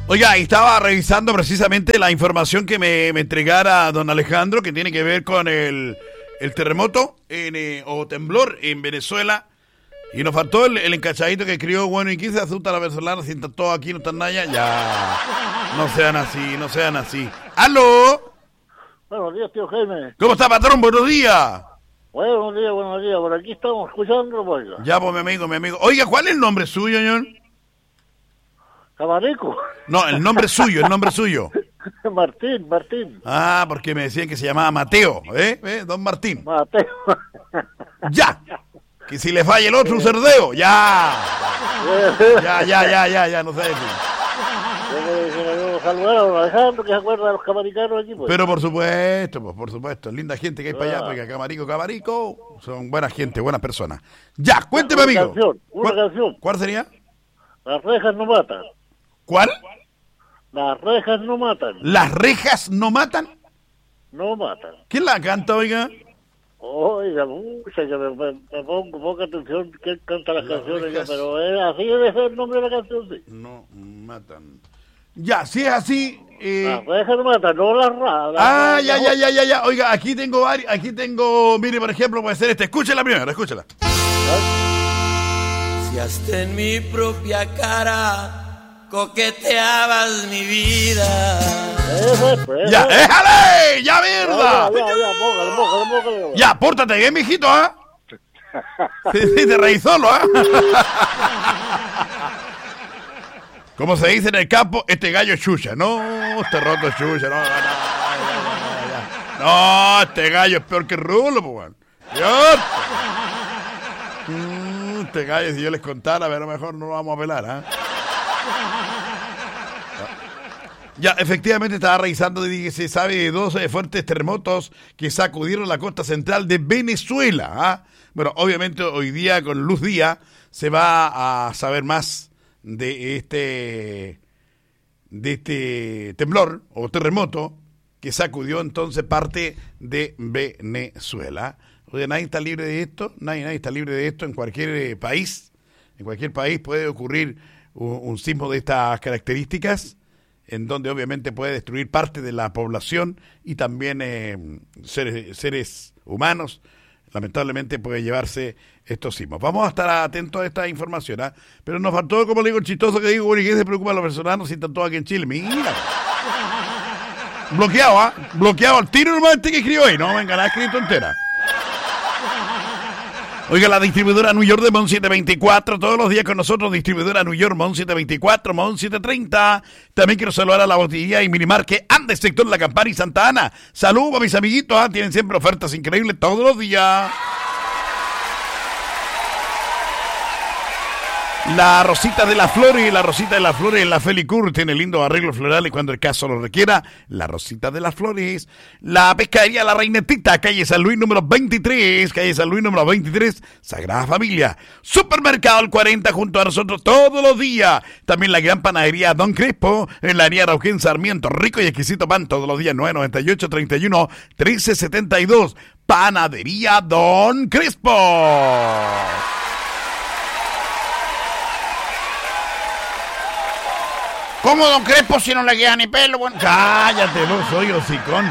Oiga, estaba revisando precisamente la información que me entregara don Alejandro, que tiene que ver con el terremoto o temblor en Venezuela. Y nos faltó el encachadito que escribió, bueno, ¿y quién se asusta a la venezolana si están todos aquí, no están nada? Ya, no sean así. ¡Aló! Buenos días, tío Jaime. ¿Cómo está, patrón? Buenos días. Buenos días. Por aquí estamos escuchando, pues. Ya, pues, mi amigo. Oiga, ¿cuál es el nombre suyo, señor? Camarico. No, el nombre suyo. Martín. Ah, porque me decían que se llamaba Mateo, Don Martín. Mateo. Ya. Que si le falla el otro, un cerdeo. Ya, no sé. Saludaron a Alejandro, que se acuerda de los camaricanos aquí, pues. Pero por supuesto, linda gente que hay para allá, porque Camarico, son buena gente, buenas personas. Ya, cuénteme, amigo. Una canción. ¿Cuál sería? Las rejas no matan. ¿Cuál? Las rejas no matan. ¿Las rejas no matan? No matan. ¿Quién la canta, oiga? Oiga, mucha, que me pongo poca atención que canta las canciones, ya, pero así debe ser el nombre de la canción, sí. No matan. Ya, si es así... Las rejas no matan, no las rajas. Ya. Oiga, aquí tengo varios, mire, por ejemplo, puede ser escúchela primero, escúchela. Si hasta en mi propia cara coqueteabas mi vida. Ya, déjale, ya, mierda. Mójale. Ya, pórtate bien, mijito, ¿ah? Sí, te reí solo, ¿ah? Como se dice en el campo, este gallo es chucha. No, este roto es chucha, no, este gallo es peor que Rulo, pues, Dios. Este gallo, si yo les contara, a lo mejor no lo vamos a pelar, ¿ah? Ya, efectivamente estaba revisando y que se sabe de 2 fuertes terremotos que sacudieron la costa central de Venezuela, ¿ah? Bueno, obviamente hoy día, con luz día, se va a saber más de este temblor o terremoto que sacudió entonces parte de Venezuela. Oye, nadie está libre de esto, nadie está libre de esto en cualquier país. En cualquier país puede ocurrir un sismo de estas características, en donde obviamente puede destruir parte de la población y también seres humanos. Lamentablemente puede llevarse estos sismos. Vamos a estar atentos a esta información, ¿eh? Pero nos faltó, como le digo, el chistoso que digo, bueno, ¿y qué se preocupa a los venezolanos si están todos aquí en Chile? Mira. Bloqueado, ¿ah? Bloqueado al tiro nomás que escribió ahí. No, venga, la ha escrito entera. Oiga, la distribuidora New York de Mon 724, todos los días con nosotros, distribuidora New York, Mon 724, Mon 730. También quiero saludar a la botillería y Minimar que anda el sector La Campana y Santa Ana. Saludos a mis amiguitos, tienen siempre ofertas increíbles todos los días. La Rosita de las Flores, en la Felicur tiene lindos arreglos florales cuando el caso lo requiera. La Rosita de las Flores. La Pescadería La Reinetita, calle San Luis número 23, Sagrada Familia. Supermercado El 40 junto a nosotros todos los días. También la gran panadería Don Crespo en la avenida Arauquén Sarmiento. Rico y exquisito pan todos los días, 998-31-1372. Panadería Don Crespo. ¿Cómo, don Crespo, si no le queda ni pelo? Bueno, cállate, vos, soy hocicón.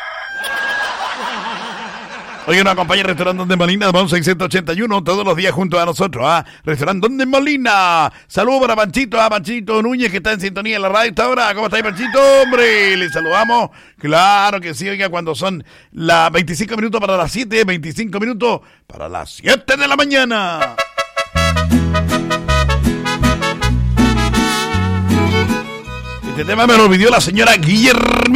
Oye, nos acompaña el restaurante Don de Molina, Mon 681, todos los días junto a nosotros, Restaurante Don de Molina. Saludos para Panchito Núñez, que está en sintonía en la radio esta hora. ¿Cómo está ahí, Panchito? Hombre, le saludamos. Claro que sí, oiga, cuando son las 25 minutos para las 7, 25 minutos para las 7 de la mañana. Este tema me lo pidió la señora Guillermina.